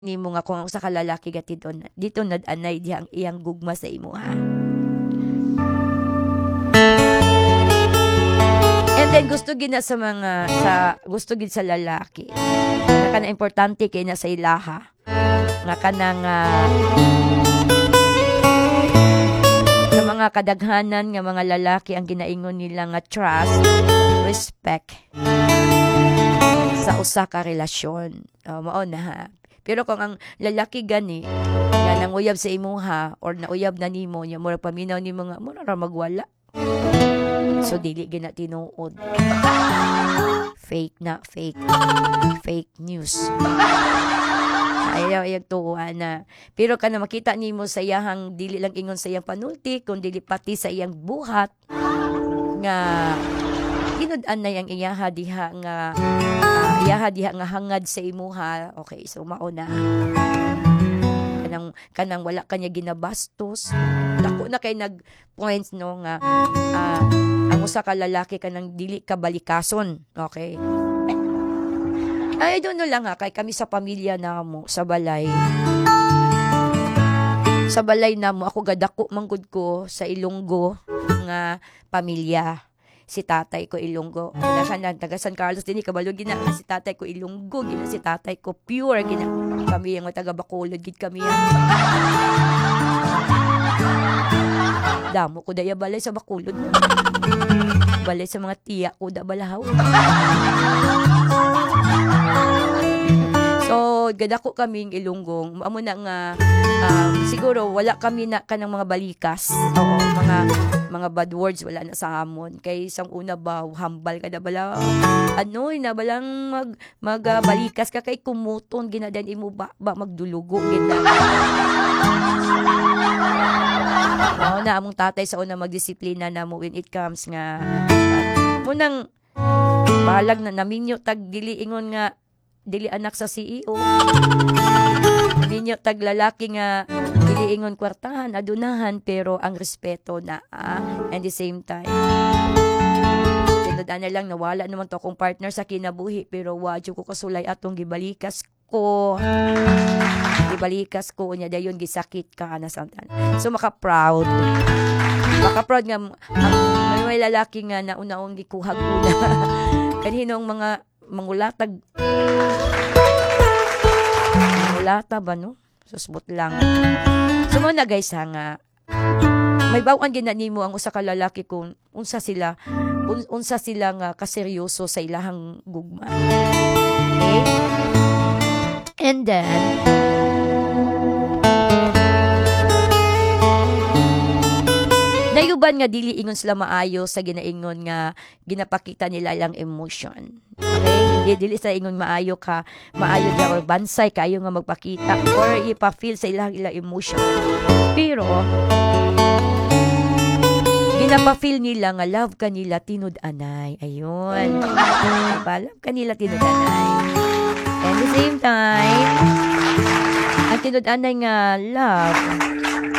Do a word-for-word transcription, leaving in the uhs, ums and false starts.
nimo nga kung usa ka lalaki gatid on dito nad-anay diha ang iyang gugma sa imo ha. And then gusto gid na sa mga sa gusto gid sa lalaki. Nga kana importante kay na sa ilaha. Nga kanang uh, sa mga kadaghanan nga mga lalaki ang ginaingon nila nga trust, respect sa usa ka relasyon. Oh, mao na ha. Pero kung ang lalaki gani nga nanguyab sa imuha or nauyab na nimo nya mura paminaw nimo nga mura ra magwala. So dili gina tinuod. Fake na fake. Fake news. Ayaw ayag tuwa na. Pero kana makita nimo sa iyang dili lang ingon sa iyang panulti kun dili pati sa iyang buhat nga tinud-an na yang iyaha diha nga uh, iyaha diha nga hangad sa imuha. Okay, so mauna kanang kanang wala kanya ginabastos. Dako na kay nag points no nga uh, ang usa ka lalaki kanang dili ka balikason. Okay, ay doon no lang ha kay kami sa pamilya namo sa balay sa balay namo ako gadako manggod ko sa Ilonggo nga pamilya. Si tatay ko Ilonggo. Dahan taga San Carlos din kabalo gina si tatay ko Ilonggo, gina si tatay ko pure gina. Kami yung taga Bacolod gid kami. Damo ko daya balay sa Bacolod. Balay sa mga tiya ko da balahaw. So, gadako kaming Ilonggong. Amo na nga um, siguro wala kami na kanang mga balikas. Oo, mga mga bad words wala na sa amon. Kay isang una ba hambal ka na bala. Ano, na balang mag mag uh, balikas ka kay kumuton ginadan imo ba, ba magdulugo gid na. Oo na among tatay sa una magdisiplina na mo when it comes nga uh, munang balag na naminyo tag dili ingon nga dili anak sa C E O. Ninyo tag lalaki nga dili ingon kwartahan, adunahan pero ang respeto na ah, and the same time. Tinudaan na lang nawala naman to akong partner sa kinabuhi pero wadyo ko kasulay atong gibalikas ko. Gibalikas ko nya dayon gisakit ka na samtan. So maka-proud. Maka-proud nga ang may, may lalaki nga na una-ong gikuhag una. Kaninong mga mangulatag mangulata ba no? Susbot lang. So mo na guys ha nga may bawang ginanimo ang usa ka lalaki kung unsa sila un, unsa sila nga kaseryoso sa ilahang gugma. Okay? And then nayuban nga dili ingon sila maayo sa ginaingon nga ginapakita nila lang emotion. Okay? Hindi dili sa ingon maayo ka, maayo ka or bansay kayo nga magpakita or ipa-feel sa ilang ilang emotion. Pero ginapa-feel nila nga love kanila tinud-anay. Ayun. Diba? Love kanila tinud-anay. And the same time, ang tinud-anay nga love